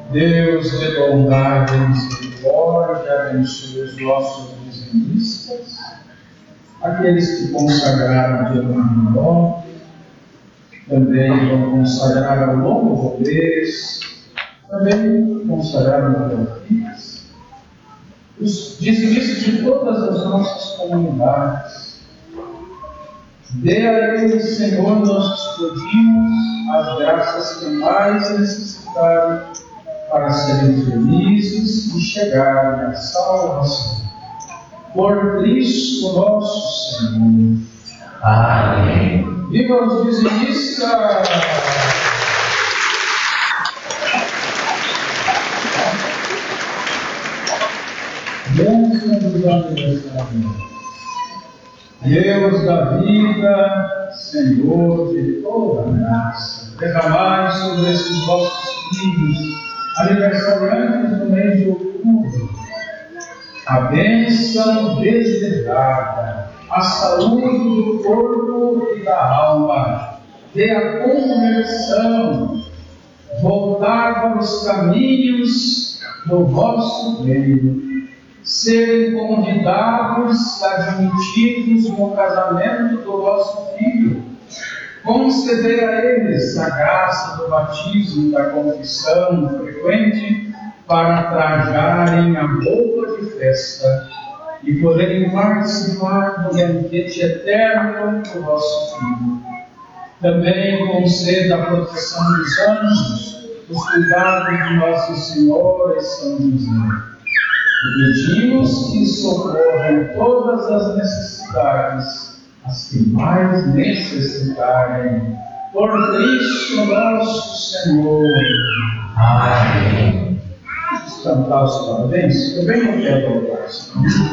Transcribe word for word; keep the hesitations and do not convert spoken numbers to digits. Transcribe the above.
Deus de bondade e misericórdia, abençoe os nossos dizimistas, aqueles que consagraram o dia do Ramon, também vão consagrar ao longo do mês, também consagraram o Teofilhos, os dizimistas de todas as nossas comunidades. Dê a eles, Senhor, nós te pedimos as graças que mais necessitarem para serem felizes e chegarem à salvação. Por Cristo nosso Senhor. Amém. Viva os dizimistas! Bênção dos aniversários. Deus da vida, Senhor de toda graça, derramai sobre esses vossos filhos, aniversariantes do mês de outubro, a bênção desejada, a saúde do corpo e da alma, dê a conversão, voltar para os caminhos do vosso reino, serem convidados, admitidos no casamento do vosso filho, conceder a eles a graça do batismo, da confissão frequente, para trajarem a roupa de festa e poderem participar do banquete eterno do vosso Filho. Também conceda a proteção dos anjos, os cuidados de Nosso Senhor e São José. E pedimos que socorram todas as necessidades, as que mais necessitarem. Por Cristo nosso Senhor. Amém. Vamos cantar os parabéns? Eu bem não quero voltar.